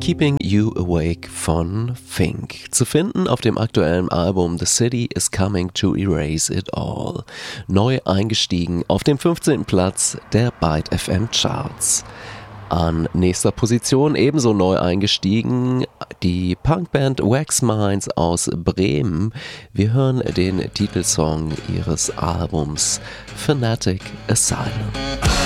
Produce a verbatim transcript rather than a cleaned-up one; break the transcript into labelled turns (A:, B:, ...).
A: Keeping You Awake von Fink. Zu finden auf dem aktuellen Album The City is Coming to Erase It All. Neu eingestiegen auf dem fünfzehnten Platz der Byte F M Charts. An nächster Position ebenso neu eingestiegen die Punkband Wax Minds aus Bremen. Wir hören den Titelsong ihres Albums Fanatic Asylum.